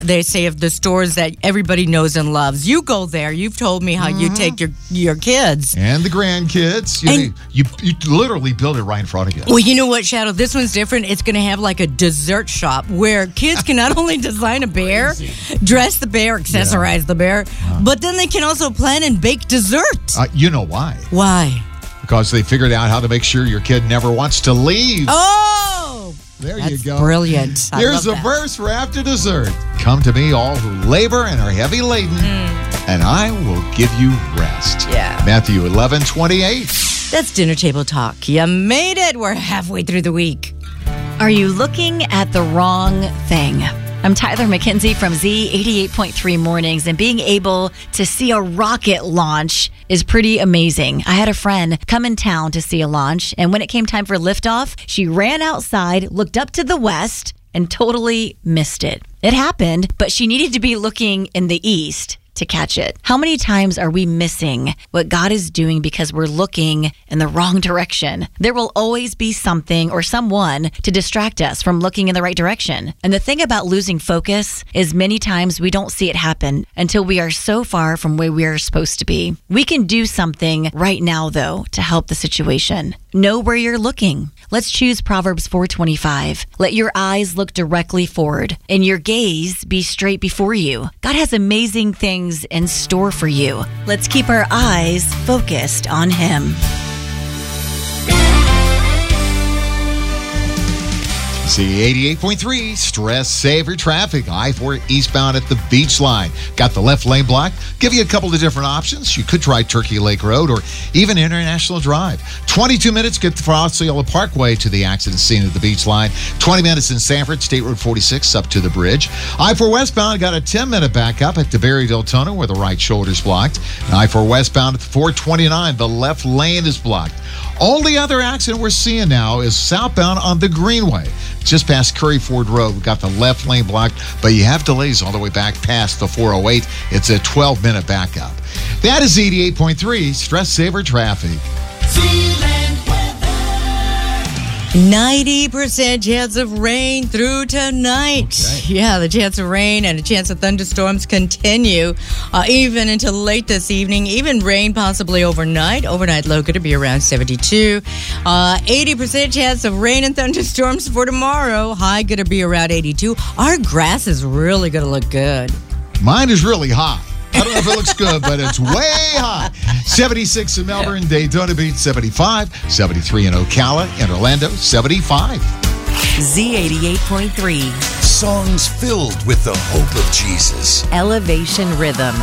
They say of the stores that everybody knows and loves. You go there. You've told me how you take your kids. And the grandkids. You literally build it right in front of you. Well, you know what, Shadow? This one's different. It's going to have like a dessert shop where kids can not only design a bear, dress the bear, accessorize the bear, but then they can also plan and bake dessert. You know why? Why? Because they figured out how to make sure your kid never wants to leave. Oh! There That's you go. Brilliant. Here's a verse for after dessert. Come to me, all who labor and are heavy laden, and I will give you rest. Yeah. Matthew 11:28. That's Dinner Table Talk. You made it. We're halfway through the week. Are you looking at the wrong thing? I'm Tyler McKenzie from Z88.3 Mornings, and being able to see a rocket launch is pretty amazing. I had a friend come in town to see a launch, and when it came time for liftoff, she ran outside, looked up to the west, and totally missed it. It happened, but she needed to be looking in the east to catch it. How many times are we missing what God is doing because we're looking in the wrong direction? There will always be something or someone to distract us from looking in the right direction. And the thing about losing focus is many times we don't see it happen until we are so far from where we are supposed to be. We can do something right now, though, to help the situation. Know where you're looking. Let's choose Proverbs 4:25. Let your eyes look directly forward and your gaze be straight before you. God has amazing things in store for you. Let's keep our eyes focused on Him. See 88.3 Stress Saver Traffic. I-4 eastbound at the beach line. Got the left lane blocked. Give you a couple of different options. You could try Turkey Lake Road or even International Drive. 22 minutes, get the Osceola Parkway to the accident scene at the beach line. 20 minutes in Sanford, State Road 46 up to the bridge. I-4 westbound got a 10-minute backup at DeBerry-Deltona where the right shoulder's blocked. And I-4 westbound at the 429, the left lane is blocked. Only other accident we're seeing now is southbound on the Greenway. Just past Curry Ford Road. We've got the left lane blocked, but you have delays all the way back past the 408. It's a 12-minute backup. That is 88.3 Stress Saver Traffic. 90% chance of rain through tonight. Okay. Yeah, the chance of rain and a chance of thunderstorms continue even until late this evening. Even rain possibly overnight. Overnight low going to be around 72. 80% chance of rain and thunderstorms for tomorrow. High going to be around 82. Our grass is really going to look good. Mine is really hot. I don't know if it looks good, but it's way hot. 76 in Melbourne, Daytona Beach, 75. 73 in Ocala, and Orlando, 75. Z88.3. Songs filled with the hope of Jesus. Elevation Rhythm.